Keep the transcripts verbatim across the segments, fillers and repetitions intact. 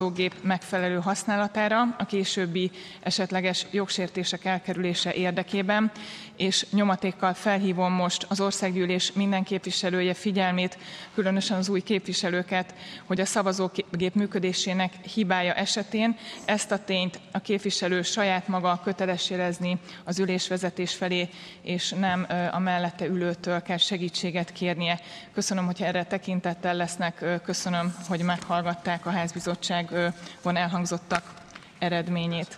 gép megfelelő használatára a későbbi esetleges jogsértések elkerülése érdekében, és nyomatékkal felhívom most az országgyűlés minden képviselője figyelmét, különösen az új képviselőket, hogy a szavazógép működésének hibája esetén ezt a tényt a képviselő saját maga köteles érezni az ülésvezetés felé, és nem a mellette ülőtől kell segítséget kérnie. Köszönöm, hogy erre tekintettel lesznek, köszönöm, hogy meghallgatták a házbizottság van elhangzottak eredményét.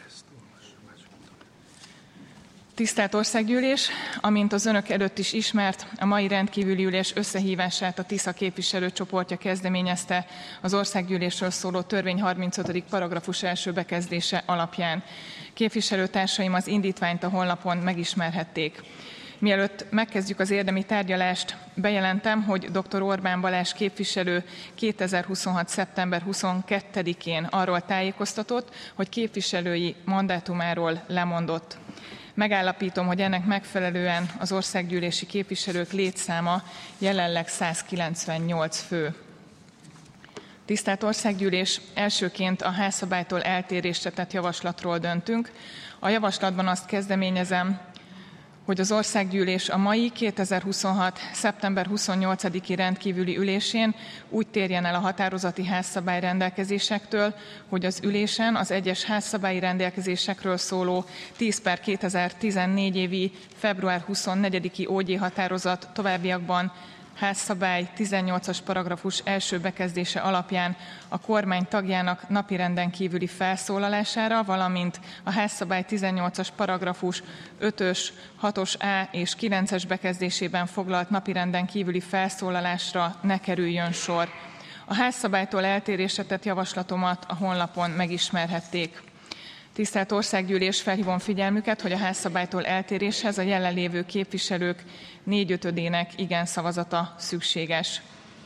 Tisztelt Országgyűlés, amint az önök előtt is ismert, a mai rendkívüli ülés összehívását a TISZA képviselőcsoportja kezdeményezte az Országgyűlésről szóló törvény harmincötödik paragrafus első bekezdése alapján. Képviselőtársaim az indítványt a honlapon megismerhették. Mielőtt megkezdjük az érdemi tárgyalást, bejelentem, hogy dr. Orbán Balázs képviselő kétezer-huszonhat. szeptember huszonkettedikén arról tájékoztatott, hogy képviselői mandátumáról lemondott. Megállapítom, hogy ennek megfelelően az országgyűlési képviselők létszáma jelenleg százkilencvennyolc fő. Tisztelt Országgyűlés, elsőként a házszabálytól eltérésre tett javaslatról döntünk. A javaslatban azt kezdeményezem, hogy az Országgyűlés a mai kétezer-huszonhat. szeptember huszonnyolcadiki rendkívüli ülésén úgy térjen el a határozati házszabály rendelkezésektől, hogy az ülésen az egyes házszabályi rendelkezésekről szóló tíz per kétezer-tizennégy évi február huszonnegyediki ó gyé határozat továbbiakban házszabály tizennyolcas paragrafus első bekezdése alapján a kormány tagjának napirenden kívüli felszólalására, valamint a házszabály tizennyolcas paragrafus ötös, hatos á és kilences bekezdésében foglalt napirenden kívüli felszólalásra ne kerüljön sor. A házszabálytól eltérésre tett javaslatomat a honlapon megismerhették. Tisztelt Országgyűlés, felhívom figyelmüket, hogy a házszabálytól eltéréshez a jelenlévő képviselők négyötödének igen szavazata szükséges.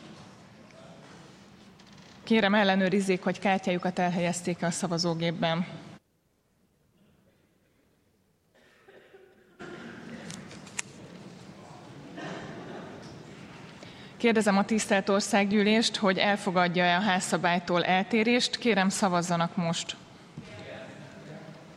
Kérem, ellenőrizzék, hogy kártyájukat elhelyezték a szavazógépben. Kérdezem a tisztelt Országgyűlést, hogy elfogadja-e a házszabálytól eltérést. Kérem, szavazzanak most.